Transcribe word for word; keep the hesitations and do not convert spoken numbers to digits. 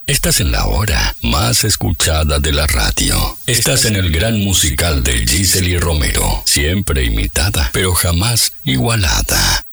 Estás en la hora más escuchada de la radio. Estás en el gran musical de Gisely Romero. Siempre imitada, pero jamás igualada.